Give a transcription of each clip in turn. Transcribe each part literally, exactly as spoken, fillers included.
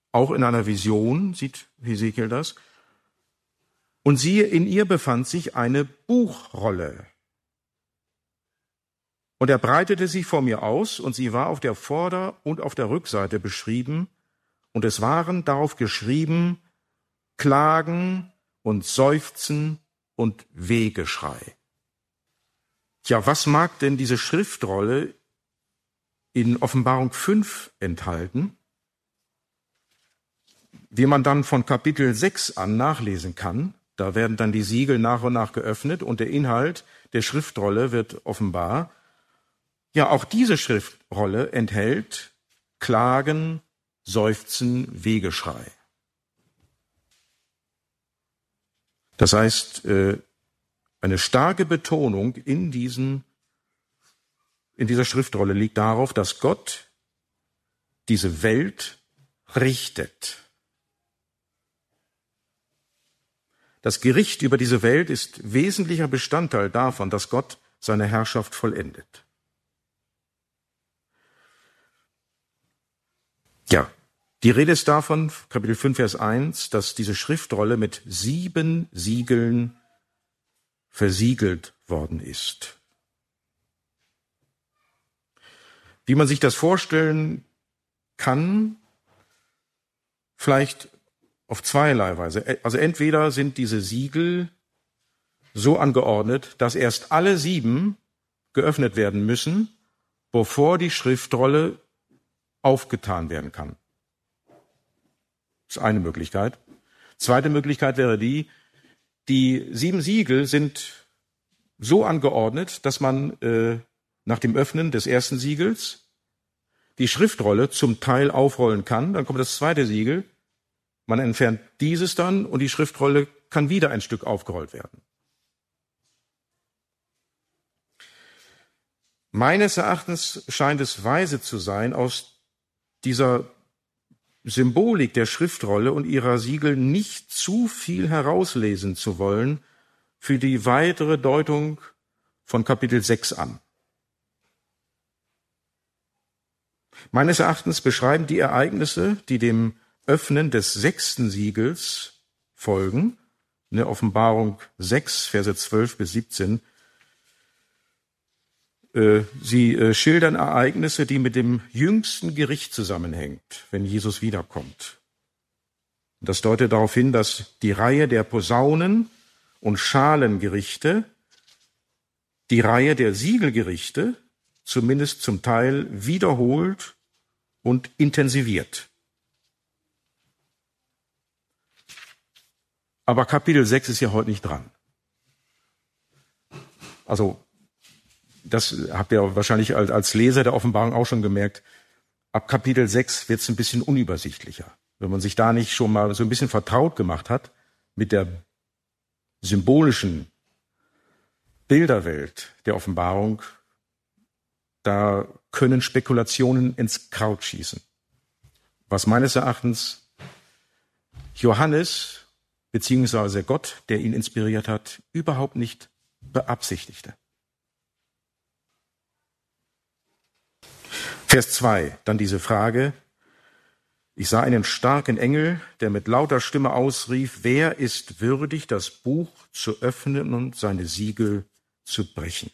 Auch in einer Vision sieht Hesekiel das. Und siehe, in ihr befand sich eine Buchrolle. Und er breitete sich vor mir aus, und sie war auf der Vorder- und auf der Rückseite beschrieben, und es waren darauf geschrieben Klagen und Seufzen und Wehgeschrei. Tja, was mag denn diese Schriftrolle in Offenbarung fünf enthalten? Wie man dann von Kapitel sechs an nachlesen kann, da werden dann die Siegel nach und nach geöffnet und der Inhalt der Schriftrolle wird offenbar. Ja, auch diese Schriftrolle enthält Klagen, Seufzen, Wehgeschrei. Das heißt, eine starke Betonung in, diesen, in dieser Schriftrolle liegt darauf, dass Gott diese Welt richtet. Das Gericht über diese Welt ist wesentlicher Bestandteil davon, dass Gott seine Herrschaft vollendet. Ja, die Rede ist davon, Kapitel fünf, Vers eins, dass diese Schriftrolle mit sieben Siegeln versiegelt worden ist. Wie man sich das vorstellen kann, vielleicht auf zweierlei Weise. Also entweder sind diese Siegel so angeordnet, dass erst alle sieben geöffnet werden müssen, bevor die Schriftrolle aufgetan werden kann. Das ist eine Möglichkeit. Zweite Möglichkeit wäre die, die sieben Siegel sind so angeordnet, dass man äh, nach dem Öffnen des ersten Siegels die Schriftrolle zum Teil aufrollen kann. Dann kommt das zweite Siegel. Man entfernt dieses dann und die Schriftrolle kann wieder ein Stück aufgerollt werden. Meines Erachtens scheint es weise zu sein, aus dieser Symbolik der Schriftrolle und ihrer Siegel nicht zu viel herauslesen zu wollen für die weitere Deutung von Kapitel sechs an. Meines Erachtens beschreiben die Ereignisse, die dem Öffnen des sechsten Siegels folgen, in der Offenbarung sechs, Verse zwölf bis siebzehn, Sie schildern Ereignisse, die mit dem jüngsten Gericht zusammenhängt, wenn Jesus wiederkommt. Das deutet darauf hin, dass die Reihe der Posaunen- und Schalengerichte, die Reihe der Siegelgerichte, zumindest zum Teil wiederholt und intensiviert. Aber Kapitel sechs ist ja heute nicht dran. Also, das habt ihr wahrscheinlich als Leser der Offenbarung auch schon gemerkt. Ab Kapitel sechs wird es ein bisschen unübersichtlicher. Wenn man sich da nicht schon mal so ein bisschen vertraut gemacht hat mit der symbolischen Bilderwelt der Offenbarung, da können Spekulationen ins Kraut schießen. Was meines Erachtens Johannes beziehungsweise Gott, der ihn inspiriert hat, überhaupt nicht beabsichtigte. Vers zwei, dann diese Frage. Ich sah einen starken Engel, der mit lauter Stimme ausrief, wer ist würdig, das Buch zu öffnen und seine Siegel zu brechen?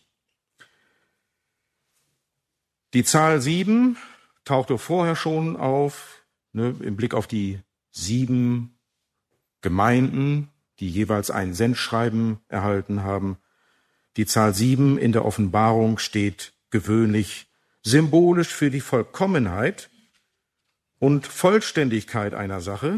Die Zahl sieben tauchte vorher schon auf, ne, im Blick auf die sieben Gemeinden, die jeweils ein Sendschreiben erhalten haben. Die Zahl sieben in der Offenbarung steht gewöhnlich symbolisch für die Vollkommenheit und Vollständigkeit einer Sache.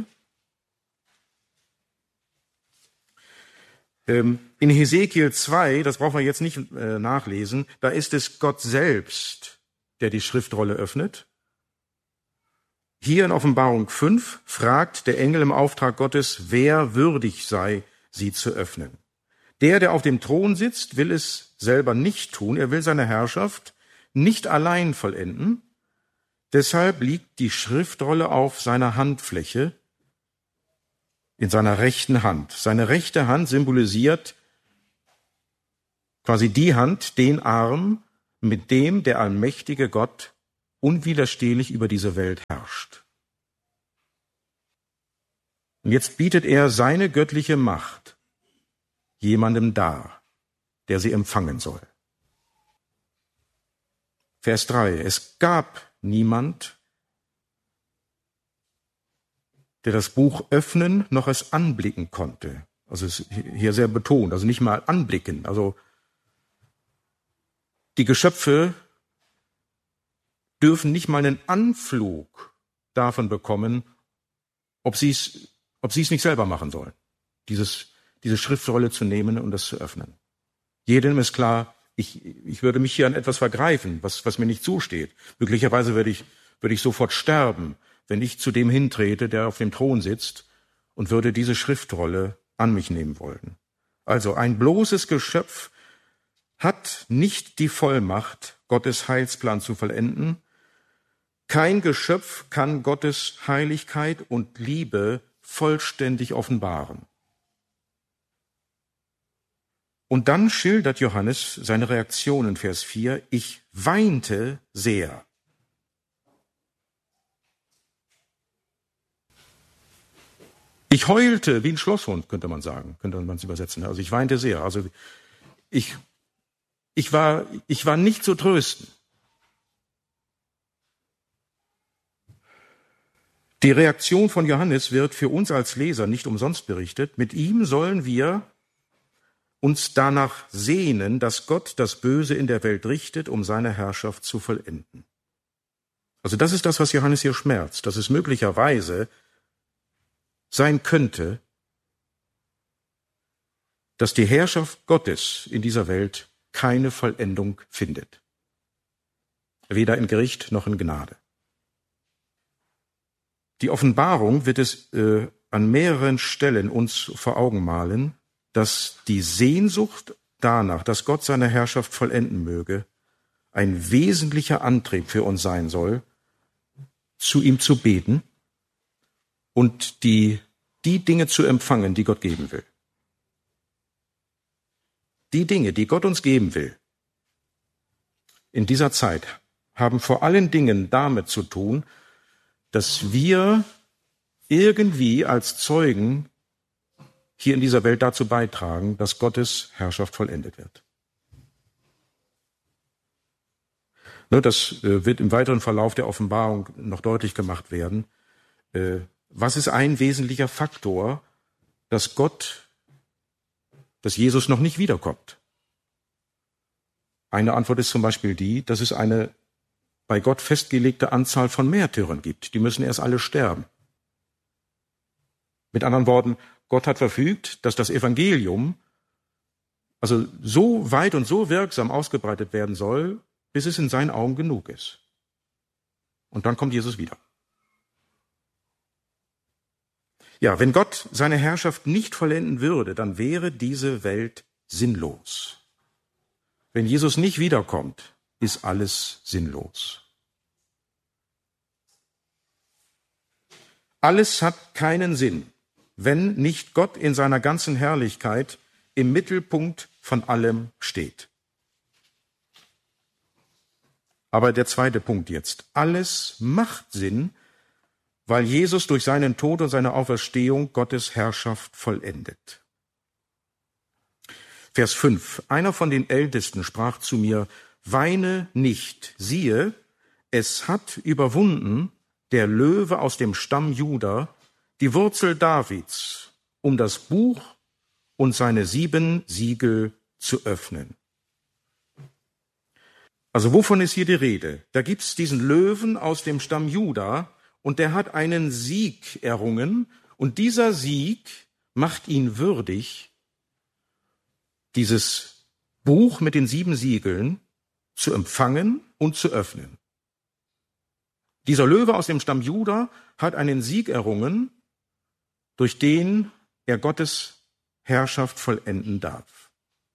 In Hesekiel zwei, das brauchen wir jetzt nicht nachlesen, da ist es Gott selbst, der die Schriftrolle öffnet. Hier in Offenbarung fünf fragt der Engel im Auftrag Gottes, wer würdig sei, sie zu öffnen. Der, der auf dem Thron sitzt, will es selber nicht tun. Er will seine Herrschaft nicht allein vollenden. Deshalb liegt die Schriftrolle auf seiner Handfläche, in seiner rechten Hand. Seine rechte Hand symbolisiert quasi die Hand, den Arm, mit dem der allmächtige Gott unwiderstehlich über diese Welt herrscht. Und jetzt bietet er seine göttliche Macht jemandem dar, der sie empfangen soll. Vers drei. Es gab niemand, der das Buch öffnen noch es anblicken konnte. Also es ist hier sehr betont, also nicht mal anblicken. Also die Geschöpfe dürfen nicht mal einen Anflug davon bekommen, ob sie es ob sie es nicht selber machen sollen, dieses, diese Schriftrolle zu nehmen und das zu öffnen. Jedem ist klar, ich, ich würde mich hier an etwas vergreifen, was, was mir nicht zusteht. Möglicherweise würde ich, würde ich sofort sterben, wenn ich zu dem hintrete, der auf dem Thron sitzt, und würde diese Schriftrolle an mich nehmen wollen. Also ein bloßes Geschöpf hat nicht die Vollmacht, Gottes Heilsplan zu vollenden. Kein Geschöpf kann Gottes Heiligkeit und Liebe vollständig offenbaren. Und dann schildert Johannes seine Reaktion in Vers vier. Ich weinte sehr. Ich heulte wie ein Schlosshund, könnte man sagen, könnte man es übersetzen. Also ich weinte sehr. Also ich, ich war, ich war nicht zu trösten. Die Reaktion von Johannes wird für uns als Leser nicht umsonst berichtet. Mit ihm sollen wir uns danach sehnen, dass Gott das Böse in der Welt richtet, um seine Herrschaft zu vollenden. Also das ist das, was Johannes hier schmerzt, dass es möglicherweise sein könnte, dass die Herrschaft Gottes in dieser Welt keine Vollendung findet. Weder in Gericht noch in Gnade. Die Offenbarung wird es äh, an mehreren Stellen uns vor Augen malen, dass die Sehnsucht danach, dass Gott seine Herrschaft vollenden möge, ein wesentlicher Antrieb für uns sein soll, zu ihm zu beten und die, die Dinge zu empfangen, die Gott geben will. Die Dinge, die Gott uns geben will, in dieser Zeit, haben vor allen Dingen damit zu tun, dass wir irgendwie als Zeugen hier in dieser Welt dazu beitragen, dass Gottes Herrschaft vollendet wird. Das wird im weiteren Verlauf der Offenbarung noch deutlich gemacht werden. Was ist ein wesentlicher Faktor, dass Gott, dass Jesus noch nicht wiederkommt? Eine Antwort ist zum Beispiel die, dass es eine bei Gott festgelegte Anzahl von Märtyrern gibt. Die müssen erst alle sterben. Mit anderen Worten, Gott hat verfügt, dass das Evangelium also so weit und so wirksam ausgebreitet werden soll, bis es in seinen Augen genug ist. Und dann kommt Jesus wieder. Ja, wenn Gott seine Herrschaft nicht vollenden würde, dann wäre diese Welt sinnlos. Wenn Jesus nicht wiederkommt, ist alles sinnlos. Alles hat keinen Sinn, wenn nicht Gott in seiner ganzen Herrlichkeit im Mittelpunkt von allem steht. Aber der zweite Punkt jetzt. Alles macht Sinn, weil Jesus durch seinen Tod und seine Auferstehung Gottes Herrschaft vollendet. Vers fünf. Einer von den Ältesten sprach zu mir, weine nicht, siehe, es hat überwunden der Löwe aus dem Stamm Juda, die Wurzel Davids, um das Buch und seine sieben Siegel zu öffnen. Also wovon ist hier die Rede? Da gibt's diesen Löwen aus dem Stamm Juda und der hat einen Sieg errungen und dieser Sieg macht ihn würdig, dieses Buch mit den sieben Siegeln zu empfangen und zu öffnen. Dieser Löwe aus dem Stamm Juda hat einen Sieg errungen, durch den er Gottes Herrschaft vollenden darf.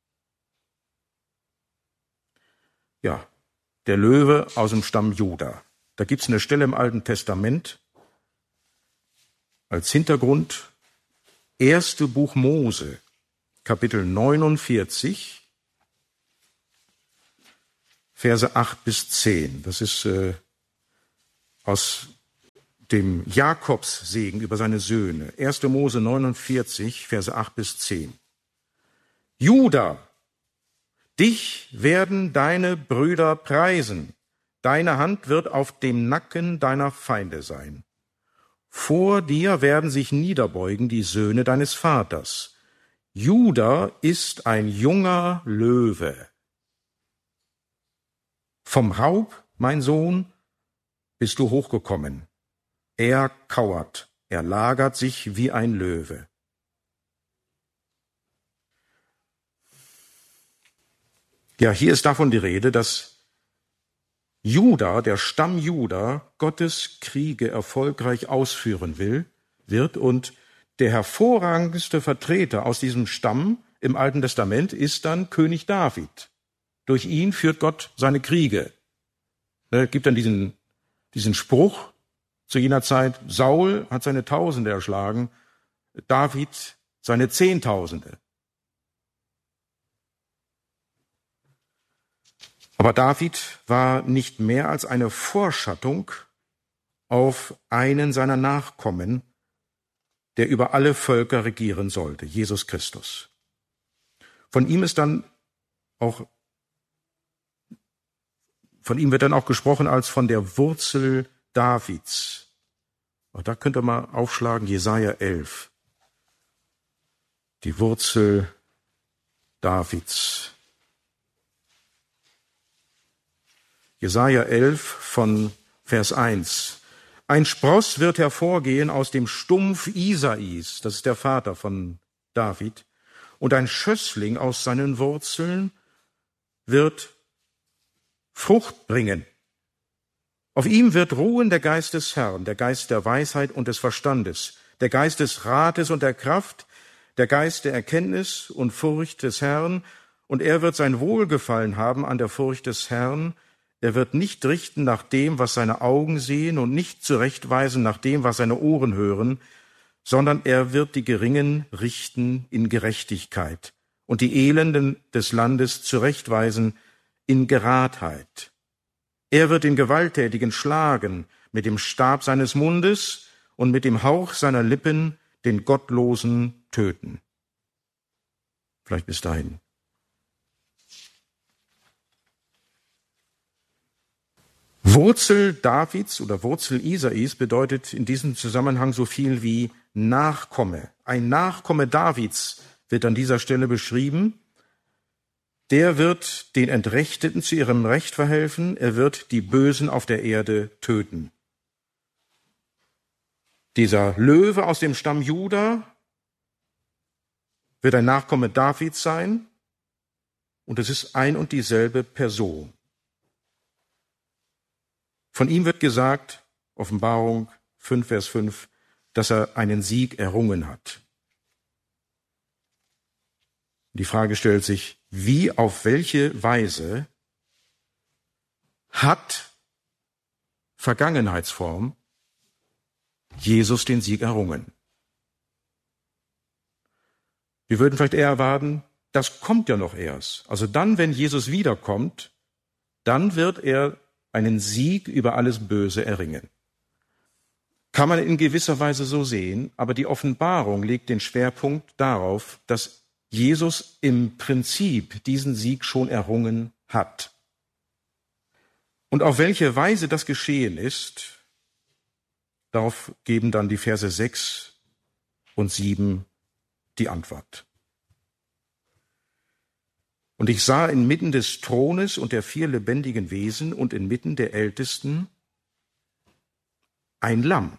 Ja, der Löwe aus dem Stamm Juda. Da gibt es eine Stelle im Alten Testament als Hintergrund, erste Buch Mose, Kapitel neunundvierzig, Verse acht bis zehn. Das ist äh, aus dem Jakobssegen über seine Söhne. erster Mose neunundvierzig, Verse acht bis zehn. Juda, dich werden deine Brüder preisen. Deine Hand wird auf dem Nacken deiner Feinde sein. Vor dir werden sich niederbeugen die Söhne deines Vaters. Juda ist ein junger Löwe. Vom Raub, mein Sohn, bist du hochgekommen. Er kauert, er lagert sich wie ein Löwe. Ja, hier ist davon die Rede, dass Juda, der Stamm Juda, Gottes Kriege erfolgreich ausführen will, wird, und der hervorragendste Vertreter aus diesem Stamm im Alten Testament ist dann König David. Durch ihn führt Gott seine Kriege. Es gibt dann diesen, diesen Spruch zu jener Zeit: Saul hat seine Tausende erschlagen, David seine Zehntausende. Aber David war nicht mehr als eine Vorschattung auf einen seiner Nachkommen, der über alle Völker regieren sollte, Jesus Christus. Von ihm ist dann auch, von ihm wird dann auch gesprochen als von der Wurzel Davids. Und da könnt ihr mal aufschlagen, Jesaja elf. Die Wurzel Davids. Jesaja elf von Vers eins. Ein Spross wird hervorgehen aus dem Stumpf Isais, das ist der Vater von David, und ein Schössling aus seinen Wurzeln wird Frucht bringen. Auf ihm wird ruhen der Geist des Herrn, der Geist der Weisheit und des Verstandes, der Geist des Rates und der Kraft, der Geist der Erkenntnis und Furcht des Herrn, und er wird sein Wohlgefallen haben an der Furcht des Herrn. Er wird nicht richten nach dem, was seine Augen sehen, und nicht zurechtweisen nach dem, was seine Ohren hören, sondern er wird die Geringen richten in Gerechtigkeit und die Elenden des Landes zurechtweisen in Geradheit. Er wird den Gewalttätigen schlagen mit dem Stab seines Mundes und mit dem Hauch seiner Lippen den Gottlosen töten. Vielleicht bis dahin. Wurzel Davids oder Wurzel Isais bedeutet in diesem Zusammenhang so viel wie Nachkomme. Ein Nachkomme Davids wird an dieser Stelle beschrieben. Der wird den Entrechteten zu ihrem Recht verhelfen. Er wird die Bösen auf der Erde töten. Dieser Löwe aus dem Stamm Juda wird ein Nachkomme Davids sein. Und es ist ein und dieselbe Person. Von ihm wird gesagt, Offenbarung fünf, Vers fünf, dass er einen Sieg errungen hat. Die Frage stellt sich, wie, auf welche Weise hat Vergangenheitsform Jesus den Sieg errungen? Wir würden vielleicht eher erwarten, das kommt ja noch erst. Also dann, wenn Jesus wiederkommt, dann wird er einen Sieg über alles Böse erringen. Kann man in gewisser Weise so sehen, aber die Offenbarung legt den Schwerpunkt darauf, dass Jesus im Prinzip diesen Sieg schon errungen hat. Und auf welche Weise das geschehen ist, darauf geben dann die Verse sechs und sieben die Antwort. Und ich sah inmitten des Thrones und der vier lebendigen Wesen und inmitten der Ältesten ein Lamm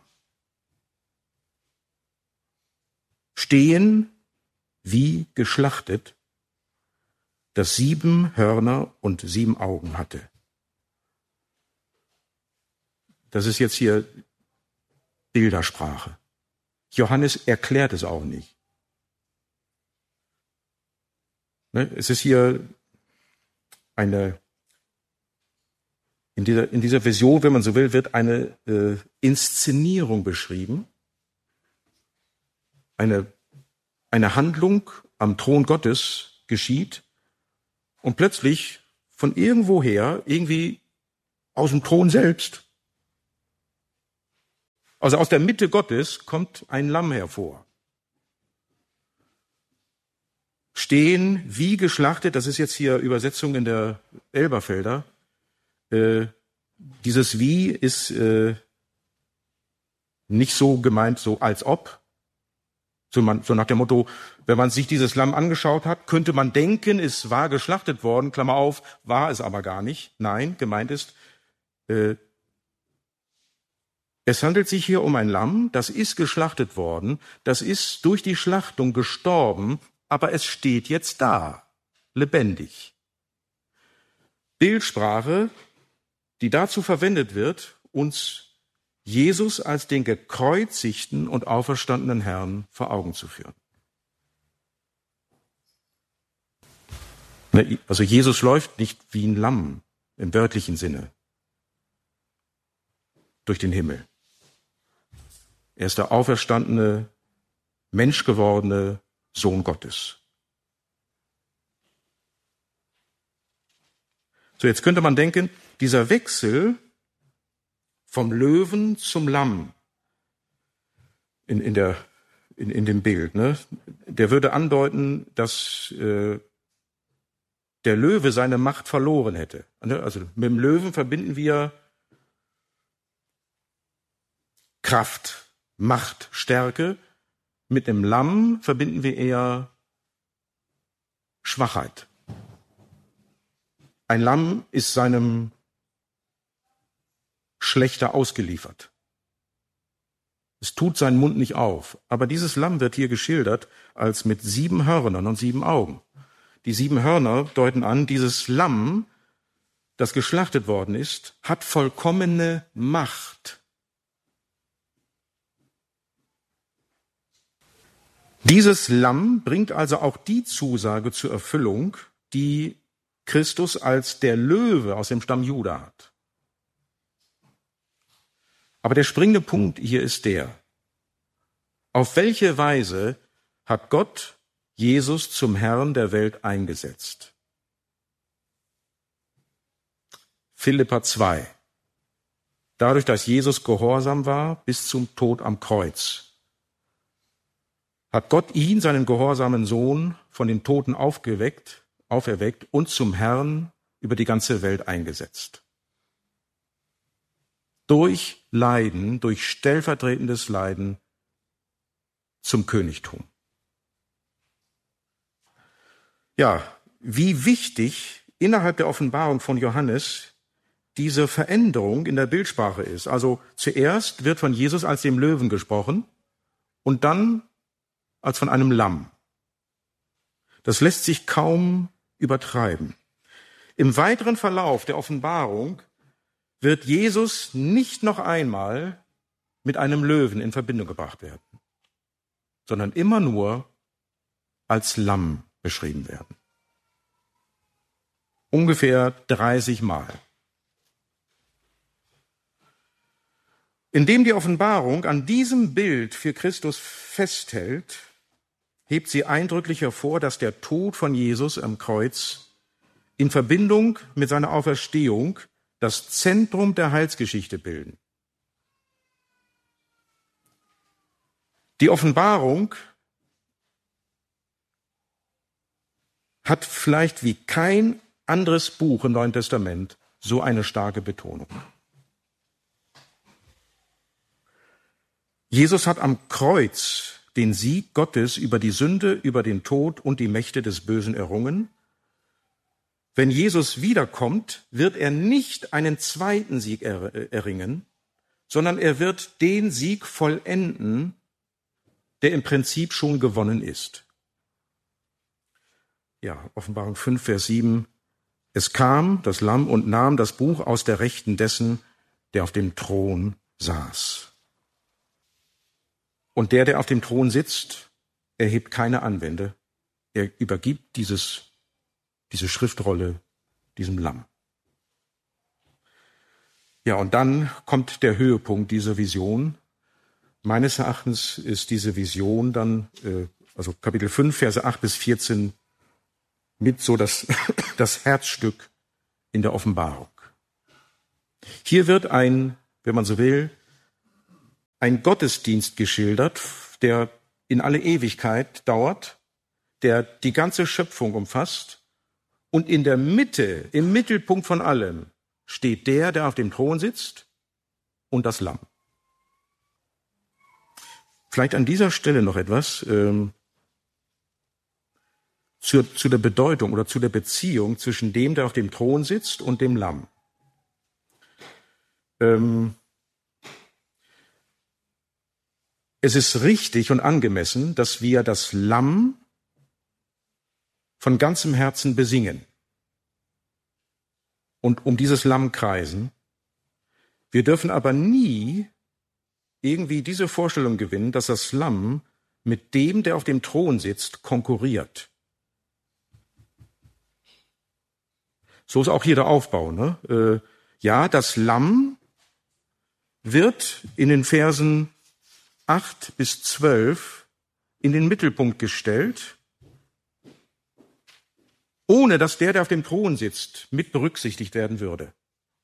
stehen wie geschlachtet, das sieben Hörner und sieben Augen hatte. Das ist jetzt hier Bildersprache. Johannes erklärt es auch nicht. Es ist hier eine, in dieser, in dieser Vision, wenn man so will, wird eine äh, Inszenierung beschrieben. Eine, eine Handlung am Thron Gottes geschieht und plötzlich von irgendwoher, irgendwie aus dem Thron selbst, Also aus der Mitte Gottes kommt ein Lamm hervor. Stehen wie geschlachtet, das ist jetzt hier Übersetzung in der Elberfelder. Äh, dieses wie ist äh, nicht so gemeint, so als ob. So, man, so nach dem Motto, wenn man sich dieses Lamm angeschaut hat, könnte man denken, es war geschlachtet worden, Klammer auf, war es aber gar nicht. Nein, gemeint ist, äh, es handelt sich hier um ein Lamm, das ist geschlachtet worden, das ist durch die Schlachtung gestorben, aber es steht jetzt da, lebendig. Bildsprache, die dazu verwendet wird, uns Jesus als den gekreuzigten und auferstandenen Herrn vor Augen zu führen. Also Jesus läuft nicht wie ein Lamm im wörtlichen Sinne durch den Himmel. Er ist der auferstandene, menschgewordene Sohn Gottes. So, jetzt könnte man denken, dieser Wechsel vom Löwen zum Lamm in, in, der, in, in dem Bild, ne, der würde andeuten, dass äh, der Löwe seine Macht verloren hätte. Also mit dem Löwen verbinden wir Kraft, Macht, Stärke. Mit dem Lamm verbinden wir eher Schwachheit. Ein Lamm ist seinem Schlechter ausgeliefert. Es tut seinen Mund nicht auf. Aber dieses Lamm wird hier geschildert als mit sieben Hörnern und sieben Augen. Die sieben Hörner deuten an, dieses Lamm, das geschlachtet worden ist, hat vollkommene Macht. Dieses Lamm bringt also auch die Zusage zur Erfüllung, die Christus als der Löwe aus dem Stamm Juda hat. Aber der springende Punkt hier ist der: Auf welche Weise hat Gott Jesus zum Herrn der Welt eingesetzt? Philipper zwei. Dadurch, dass Jesus gehorsam war bis zum Tod am Kreuz, hat Gott ihn, seinen gehorsamen Sohn, von den Toten aufgeweckt, auferweckt und zum Herrn über die ganze Welt eingesetzt. Durch Leiden, durch stellvertretendes Leiden zum Königtum. Ja, wie wichtig innerhalb der Offenbarung von Johannes diese Veränderung in der Bildsprache ist. Also zuerst wird von Jesus als dem Löwen gesprochen und dann als von einem Lamm. Das lässt sich kaum übertreiben. Im weiteren Verlauf der Offenbarung wird Jesus nicht noch einmal mit einem Löwen in Verbindung gebracht werden, sondern immer nur als Lamm beschrieben werden. Ungefähr dreißig Mal. Indem die Offenbarung an diesem Bild für Christus festhält, hebt sie eindrücklich hervor, dass der Tod von Jesus am Kreuz in Verbindung mit seiner Auferstehung das Zentrum der Heilsgeschichte bilden. Die Offenbarung hat vielleicht wie kein anderes Buch im Neuen Testament so eine starke Betonung. Jesus hat am Kreuz den Sieg Gottes über die Sünde, über den Tod und die Mächte des Bösen errungen. Wenn Jesus wiederkommt, wird er nicht einen zweiten Sieg erringen, sondern er wird den Sieg vollenden, der im Prinzip schon gewonnen ist. Ja, Offenbarung fünf, Vers sieben. Es kam das Lamm und nahm das Buch aus der Rechten dessen, der auf dem Thron saß. Und der, der auf dem Thron sitzt, erhebt keine Anwände. Er übergibt dieses, diese Schriftrolle diesem Lamm. Ja, und dann kommt der Höhepunkt dieser Vision. Meines Erachtens ist diese Vision dann, äh, also Kapitel fünf, Verse acht bis vierzehn, mit so das, das Herzstück in der Offenbarung. Hier wird ein, wenn man so will, ein Gottesdienst geschildert, der in alle Ewigkeit dauert, der die ganze Schöpfung umfasst. Und in der Mitte, im Mittelpunkt von allem, steht der, der auf dem Thron sitzt und das Lamm. Vielleicht an dieser Stelle noch etwas ähm, zu, zu der Bedeutung oder zu der Beziehung zwischen dem, der auf dem Thron sitzt, und dem Lamm. Ähm, es ist richtig und angemessen, dass wir das Lamm von ganzem Herzen besingen und um dieses Lamm kreisen. Wir dürfen aber nie irgendwie diese Vorstellung gewinnen, dass das Lamm mit dem, der auf dem Thron sitzt, konkurriert. So ist auch hier der Aufbau. Ne? Äh, ja, das Lamm wird in den Versen acht bis zwölf in den Mittelpunkt gestellt, ohne dass der, der auf dem Thron sitzt, mit berücksichtigt werden würde.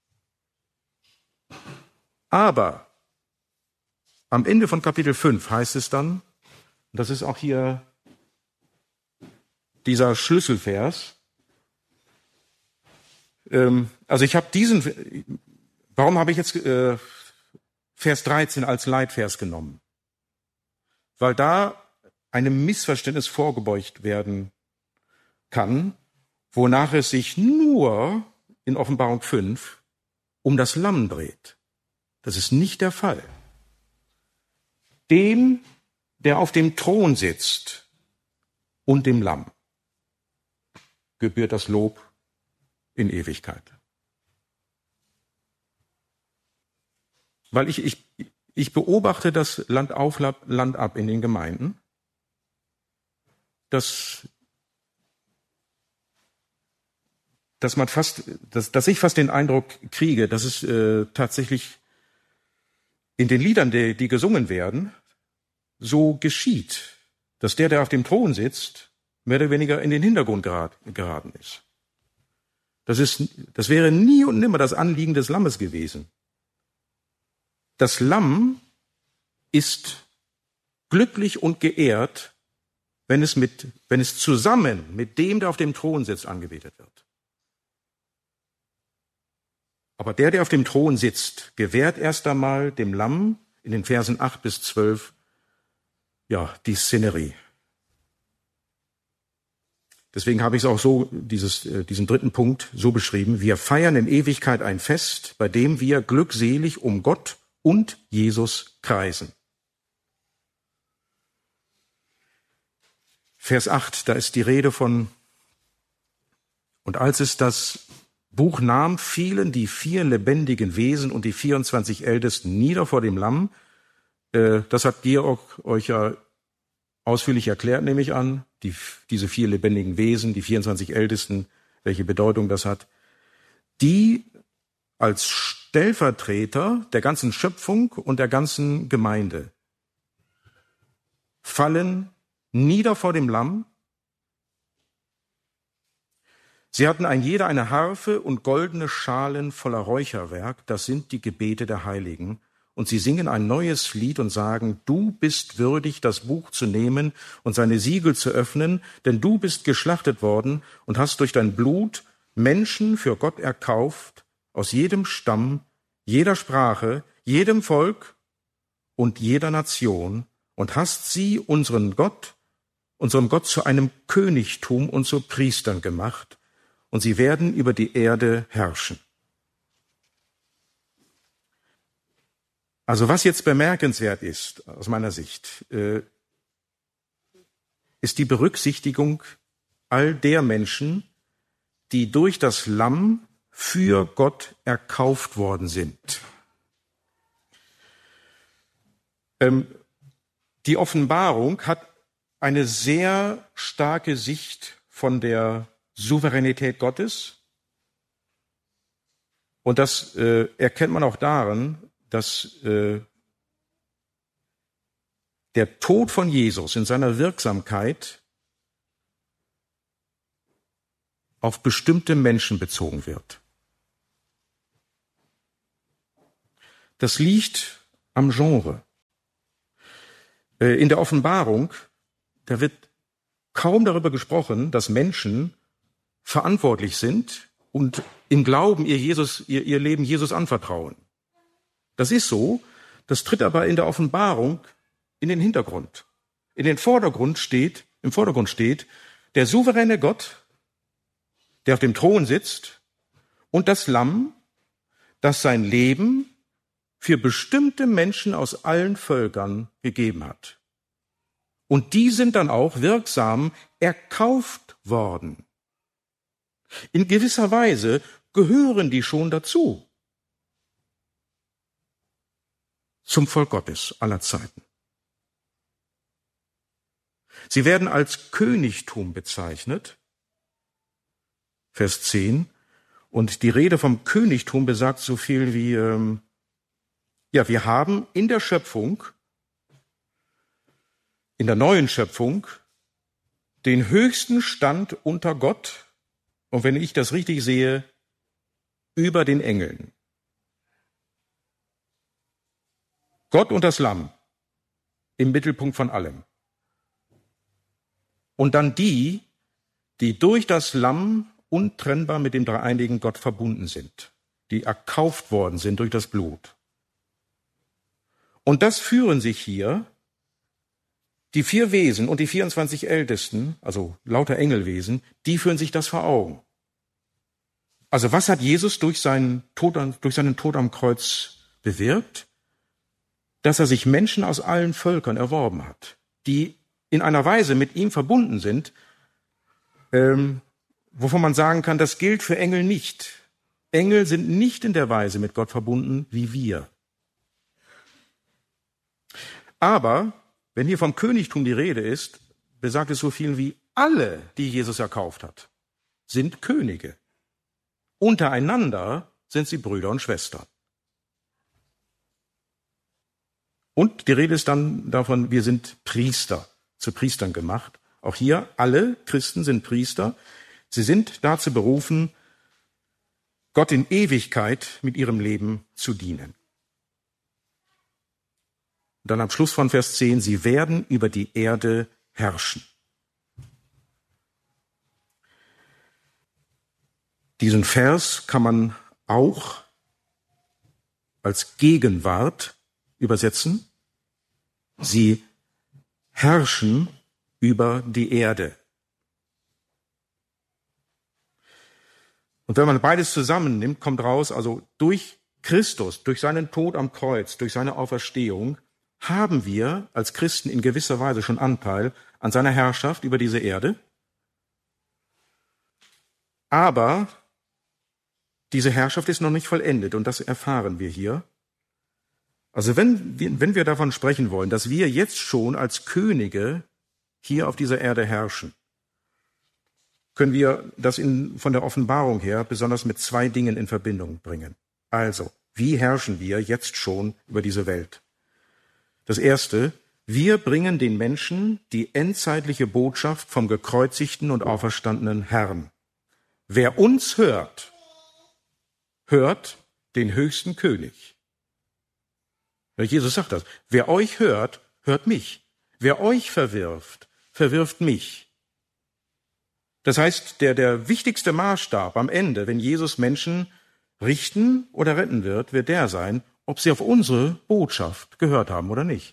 Aber am Ende von Kapitel fünf heißt es dann, und das ist auch hier dieser Schlüsselvers, ähm, also ich habe diesen, warum habe ich jetzt äh, Vers dreizehn als Leitvers genommen? Weil da einem Missverständnis vorgebeugt werden kann, wonach es sich nur in Offenbarung fünf um das Lamm dreht. Das ist nicht der Fall. Dem, der auf dem Thron sitzt, und dem Lamm gebührt das Lob in Ewigkeit. Weil ich, ich, ich beobachte das Land auf, Land ab in den Gemeinden, dass dass man fast, dass, dass ich fast den Eindruck kriege, dass es äh, tatsächlich in den Liedern, die, die gesungen werden, so geschieht, dass der, der auf dem Thron sitzt, mehr oder weniger in den Hintergrund gerat, geraten ist. Das ist, das wäre nie und nimmer das Anliegen des Lammes gewesen. Das Lamm ist glücklich und geehrt, wenn es mit, wenn es zusammen mit dem, der auf dem Thron sitzt, angebetet wird. Aber der, der auf dem Thron sitzt, gewährt erst einmal dem Lamm in den Versen acht bis zwölf, ja, die Szenerie. Deswegen habe ich es auch so, dieses, diesen dritten Punkt so beschrieben. Wir feiern in Ewigkeit ein Fest, bei dem wir glückselig um Gott und Jesus kreisen. Vers acht, da ist die Rede von, und als es das Buch nahm, fielen die vier lebendigen Wesen und die vierundzwanzig Ältesten nieder vor dem Lamm. Äh, das hat Georg euch ja ausführlich erklärt, nehme ich an. Die, diese vier lebendigen Wesen, die vierundzwanzig Ältesten, welche Bedeutung das hat. Die als Stellvertreter der ganzen Schöpfung und der ganzen Gemeinde fallen nieder vor dem Lamm. Sie hatten ein jeder eine Harfe und goldene Schalen voller Räucherwerk, das sind die Gebete der Heiligen. Und sie singen ein neues Lied und sagen, du bist würdig, das Buch zu nehmen und seine Siegel zu öffnen, denn du bist geschlachtet worden und hast durch dein Blut Menschen für Gott erkauft, aus jedem Stamm, jeder Sprache, jedem Volk und jeder Nation, und hast sie unseren Gott, unserem Gott zu einem Königtum und zu Priestern gemacht, und sie werden über die Erde herrschen. Also was jetzt bemerkenswert ist, aus meiner Sicht, ist die Berücksichtigung all der Menschen, die durch das Lamm für Gott erkauft worden sind. Die Offenbarung hat eine sehr starke Sicht von der Souveränität Gottes. Und das äh, erkennt man auch darin, dass äh, der Tod von Jesus in seiner Wirksamkeit auf bestimmte Menschen bezogen wird. Das liegt am Genre. In der Offenbarung, da wird kaum darüber gesprochen, dass Menschen verantwortlich sind und im Glauben ihr, Jesus, ihr, ihr Leben Jesus anvertrauen. Das ist so, das tritt aber in der Offenbarung in den Hintergrund. In den Vordergrund steht, im Vordergrund steht der souveräne Gott, der auf dem Thron sitzt, und das Lamm, das sein Leben für bestimmte Menschen aus allen Völkern gegeben hat. Und die sind dann auch wirksam erkauft worden. In gewisser Weise gehören die schon dazu. Zum Volk Gottes aller Zeiten. Sie werden als Königtum bezeichnet. Vers zehn. Und die Rede vom Königtum besagt so viel wie, ähm, ja, wir haben in der Schöpfung, in der neuen Schöpfung, den höchsten Stand unter Gott, und wenn ich das richtig sehe, über den Engeln. Gott und das Lamm im Mittelpunkt von allem. Und dann die, die durch das Lamm untrennbar mit dem dreieinigen Gott verbunden sind, die erkauft worden sind durch das Blut. Und das führen sich hier die vier Wesen und die vierundzwanzig Ältesten, also lauter Engelwesen, die führen sich das vor Augen. Also was hat Jesus durch seinen Tod, durch seinen Tod am Kreuz bewirkt? Dass er sich Menschen aus allen Völkern erworben hat, die in einer Weise mit ihm verbunden sind, ähm, wovon man sagen kann, das gilt für Engel nicht. Engel sind nicht in der Weise mit Gott verbunden wie wir. Aber wenn hier vom Königtum die Rede ist, besagt es so viel wie alle, die Jesus erkauft hat, sind Könige. Untereinander sind sie Brüder und Schwestern. Und die Rede ist dann davon, wir sind Priester, zu Priestern gemacht. Auch hier, alle Christen sind Priester. Sie sind dazu berufen, Gott in Ewigkeit mit ihrem Leben zu dienen. Und dann am Schluss von Vers zehn, sie werden über die Erde herrschen. Diesen Vers kann man auch als Gegenwart übersetzen. Sie herrschen über die Erde. Und wenn man beides zusammennimmt, kommt raus, also durch Christus, durch seinen Tod am Kreuz, durch seine Auferstehung, haben wir als Christen in gewisser Weise schon Anteil an seiner Herrschaft über diese Erde. Aber diese Herrschaft ist noch nicht vollendet und das erfahren wir hier. Also wenn, wenn wir davon sprechen wollen, dass wir jetzt schon als Könige hier auf dieser Erde herrschen, können wir das in, von der Offenbarung her besonders mit zwei Dingen in Verbindung bringen. Also, wie herrschen wir jetzt schon über diese Welt? Das Erste, wir bringen den Menschen die endzeitliche Botschaft vom gekreuzigten und auferstandenen Herrn. Wer uns hört, hört den höchsten König. Jesus sagt das. Wer euch hört, hört mich. Wer euch verwirft, verwirft mich. Das heißt, der, der wichtigste Maßstab am Ende, wenn Jesus Menschen richten oder retten wird, wird der sein, ob sie auf unsere Botschaft gehört haben oder nicht.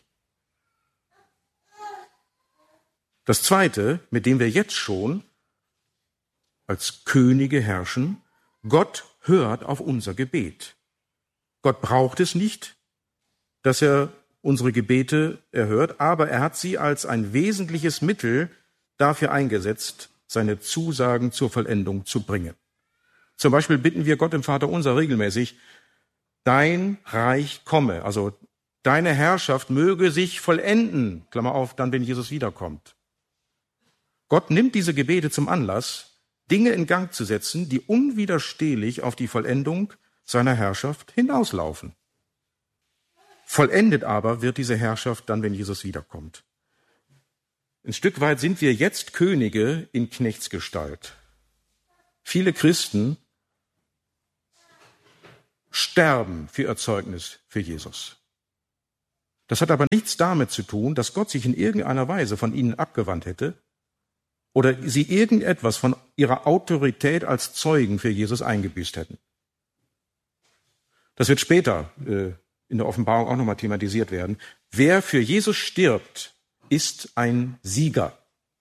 Das Zweite, mit dem wir jetzt schon als Könige herrschen, Gott hört auf unser Gebet. Gott braucht es nicht, dass er unsere Gebete erhört, aber er hat sie als ein wesentliches Mittel dafür eingesetzt, seine Zusagen zur Vollendung zu bringen. Zum Beispiel bitten wir Gott im Vaterunser regelmäßig, dein Reich komme, also deine Herrschaft möge sich vollenden, Klammer auf, dann, wenn Jesus wiederkommt. Gott nimmt diese Gebete zum Anlass, Dinge in Gang zu setzen, die unwiderstehlich auf die Vollendung seiner Herrschaft hinauslaufen. Vollendet aber wird diese Herrschaft dann, wenn Jesus wiederkommt. Ein Stück weit sind wir jetzt Könige in Knechtsgestalt. Viele Christen sterben für ihr Zeugnis für Jesus. Das hat aber nichts damit zu tun, dass Gott sich in irgendeiner Weise von ihnen abgewandt hätte oder sie irgendetwas von ihrer Autorität als Zeugen für Jesus eingebüßt hätten. Das wird später äh, in der Offenbarung auch nochmal thematisiert werden. Wer für Jesus stirbt, ist ein Sieger.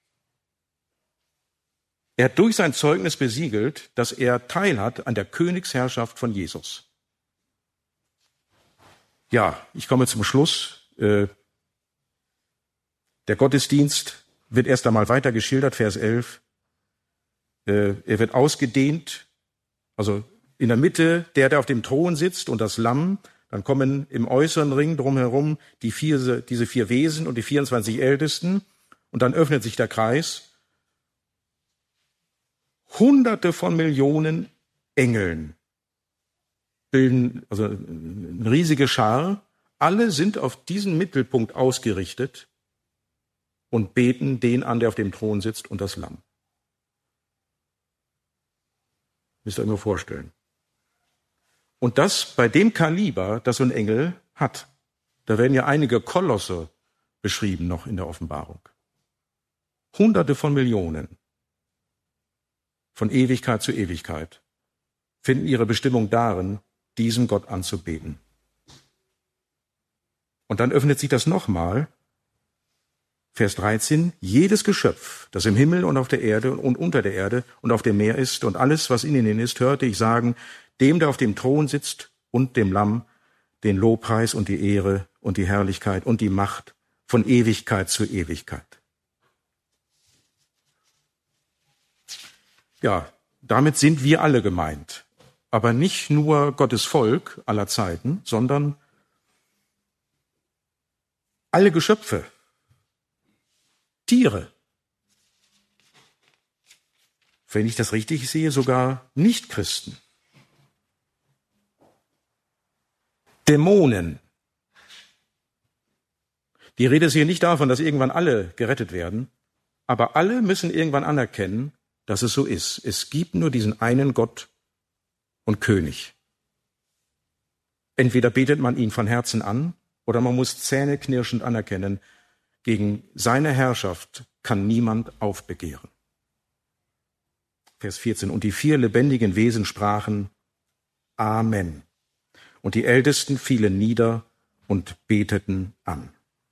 Er hat durch sein Zeugnis besiegelt, dass er teilhat an der Königsherrschaft von Jesus. Ja, ich komme zum Schluss. Äh, der Gottesdienst wird erst einmal weiter geschildert, Vers elf. Äh, er wird ausgedehnt, also in der Mitte der, der auf dem Thron sitzt und das Lamm. Dann kommen im äußeren Ring drumherum die vier, diese vier Wesen und die vierundzwanzig Ältesten. Und dann öffnet sich der Kreis. Hunderte von Millionen Engeln bilden also eine riesige Schar. Alle sind auf diesen Mittelpunkt ausgerichtet und beten den an, der auf dem Thron sitzt und das Lamm. Müsst ihr euch nur vorstellen. Und das bei dem Kaliber, das so ein Engel hat. Da werden ja einige Kolosse beschrieben noch in der Offenbarung. Hunderte von Millionen von Ewigkeit zu Ewigkeit finden ihre Bestimmung darin, diesem Gott anzubeten. Und dann öffnet sich das nochmal. Vers dreizehn, jedes Geschöpf, das im Himmel und auf der Erde und unter der Erde und auf dem Meer ist und alles, was in ihnen ist, hörte ich sagen, dem, der auf dem Thron sitzt und dem Lamm, den Lobpreis und die Ehre und die Herrlichkeit und die Macht von Ewigkeit zu Ewigkeit. Ja, damit sind wir alle gemeint. Aber nicht nur Gottes Volk aller Zeiten, sondern alle Geschöpfe, Tiere. Wenn ich das richtig sehe, sogar Nichtchristen. Dämonen. Die Rede ist hier nicht davon, dass irgendwann alle gerettet werden, aber alle müssen irgendwann anerkennen, dass es so ist. Es gibt nur diesen einen Gott und König. Entweder betet man ihn von Herzen an, oder man muss zähneknirschend anerkennen, gegen seine Herrschaft kann niemand aufbegehren. Vers vierzehn. Und die vier lebendigen Wesen sprachen Amen. Und die Ältesten fielen nieder und beteten an.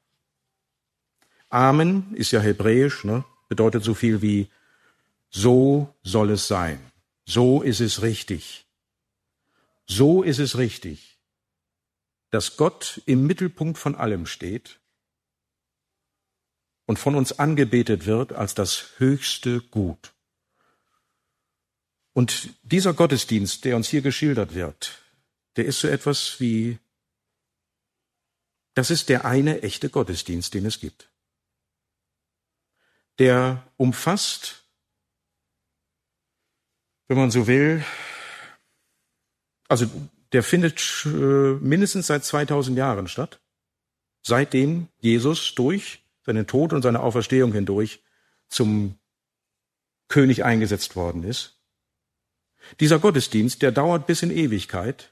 Amen ist ja hebräisch, ne? Bedeutet so viel wie so soll es sein. So ist es richtig. So ist es richtig, dass Gott im Mittelpunkt von allem steht und von uns angebetet wird als das höchste Gut. Und dieser Gottesdienst, der uns hier geschildert wird, der ist so etwas wie, das ist der eine echte Gottesdienst, den es gibt. Der umfasst, wenn man so will, also der findet mindestens seit zweitausend Jahren statt, seitdem Jesus durch seinen Tod und seine Auferstehung hindurch zum König eingesetzt worden ist. Dieser Gottesdienst, der dauert bis in Ewigkeit.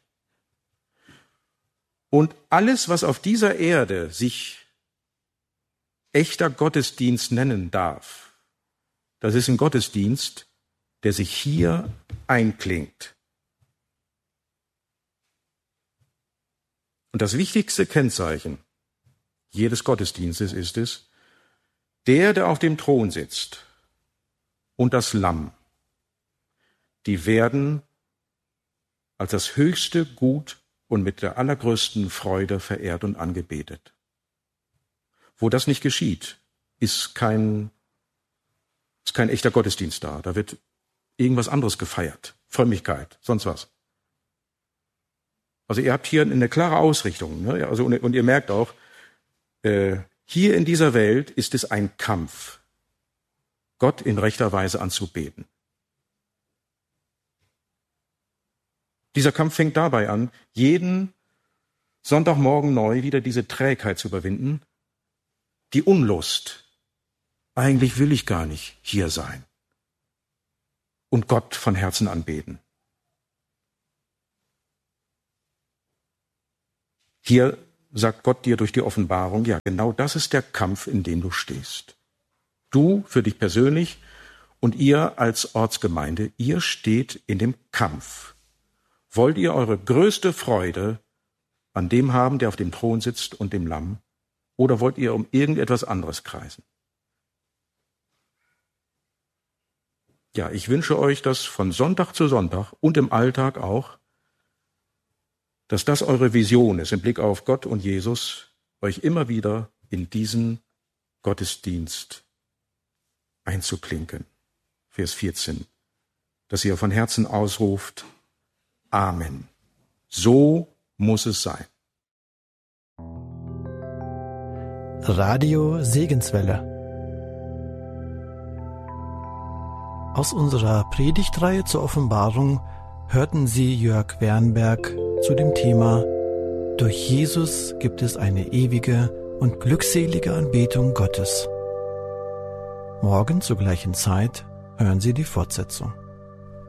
Und alles, was auf dieser Erde sich echter Gottesdienst nennen darf, das ist ein Gottesdienst, der sich hier einklingt. Und das wichtigste Kennzeichen jedes Gottesdienstes ist es, der, der auf dem Thron sitzt und das Lamm, die werden als das höchste Gut und mit der allergrößten Freude verehrt und angebetet. Wo das nicht geschieht, ist kein, ist kein echter Gottesdienst da. Da wird irgendwas anderes gefeiert. Frömmigkeit, sonst was. Also ihr habt hier eine klare Ausrichtung. Ne? Also, und, und ihr merkt auch, äh, hier in dieser Welt ist es ein Kampf, Gott in rechter Weise anzubeten. Dieser Kampf fängt dabei an, jeden Sonntagmorgen neu wieder diese Trägheit zu überwinden, die Unlust. Eigentlich will ich gar nicht hier sein. Und Gott von Herzen anbeten. Hier sagt Gott dir durch die Offenbarung, ja, genau das ist der Kampf, in dem du stehst. Du für dich persönlich und ihr als Ortsgemeinde, ihr steht in dem Kampf. Wollt ihr eure größte Freude an dem haben, der auf dem Thron sitzt und dem Lamm, oder wollt ihr um irgendetwas anderes kreisen? Ja, ich wünsche euch, dass von Sonntag zu Sonntag und im Alltag auch, dass das eure Vision ist im Blick auf Gott und Jesus, euch immer wieder in diesen Gottesdienst einzuklinken. Vers vierzehn, dass ihr von Herzen ausruft, Amen. So muss es sein. Radio Segenswelle. Aus unserer Predigtreihe zur Offenbarung hörten Sie Jörg Wernberg zu dem Thema Durch Jesus gibt es eine ewige und glückselige Anbetung Gottes. Morgen zur gleichen Zeit hören Sie die Fortsetzung.